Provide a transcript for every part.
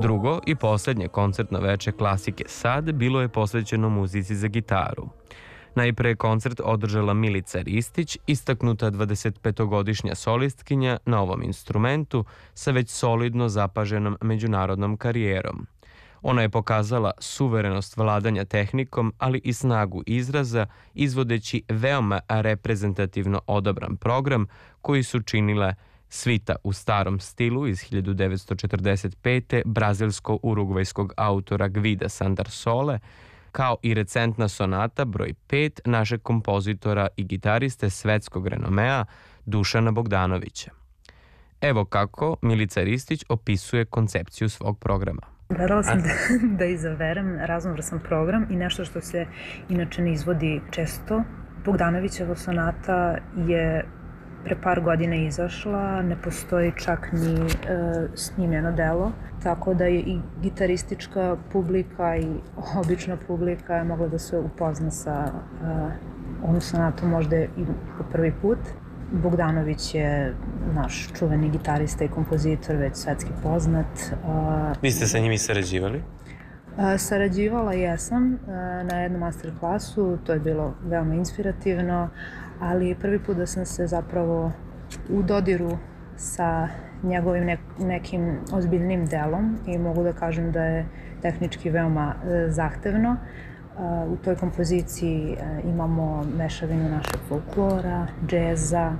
Drugo i poslednje koncertno veče Klasike Sad bilo je posvećeno muzici za gitaru. Najpre je koncert održala Milica Ristić, istaknuta 25-godišnja solistkinja na ovom instrumentu sa već solidno zapaženom međunarodnom karijerom. Ona je pokazala suverenost vladanja tehnikom, ali i snagu izraza, izvodeći veoma reprezentativno odabran program koji su činile svita u starom stilu iz 1945. brazilsko-urugvajskog autora Gvida Sandarsole, kao i recentna sonata broj 5 našeg kompozitora i gitariste svetskog renomea Dušana Bogdanovića. Evo kako Milica Ristić opisuje koncepciju svog programa. Gledala sam da izaberem raznovrsan program i nešto što se inače ne izvodi često. Bogdanovićeva sonata je pre par godina izašla, ne postoji čak ni snimljeno delo, tako da je i gitaristička publika i obična publika je mogla da se upozna sa ovom sonatom možda i po prvi put. Bogdanović je naš čuveni gitarista i kompozitor, već svetski poznat. Vi ste sa njim i sarađivali? Sarađivala jesam na jednom master klasu, to je bilo veoma inspirativno, ali prvi put da sam se zapravo u dodiru sa njegovim nekim ozbiljnim delom i mogu da kažem da je tehnički veoma zahtevno. U toj kompoziciji imamo mešavinu našeg folklora, džeza,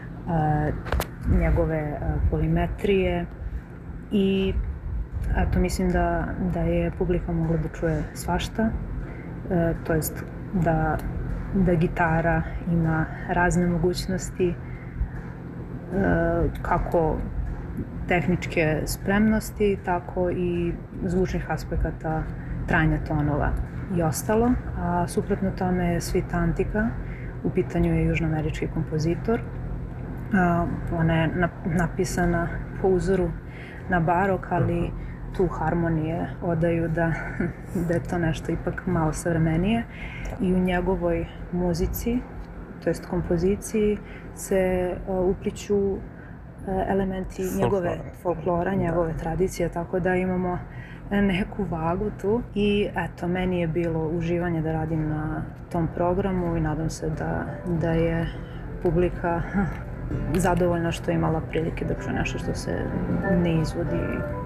njegove polimetrije i eto, mislim da je publika mogla da čuje svašta, to jest da gitara ima razne mogućnosti, kako tehničke spremnosti, tako i zvučnih aspekata, trajanja tonova i ostalo. A suprotno tome je svita Antika, u pitanju je južnoamerički kompozitor. Ona je napisana po uzoru na barok, ali tu harmonije odaju da je to nešto ipak malo savremenije. I u njegovoj muzici, to jest kompoziciji, se upliću elementi njegove folklora, njegove tradicije, tako da imamo neku vagu tu. I eto, meni je bilo uživanje da radim na tom programu i nadam se da je publika zadovoljna što je imala prilike da čuje nešto što se ne izvodi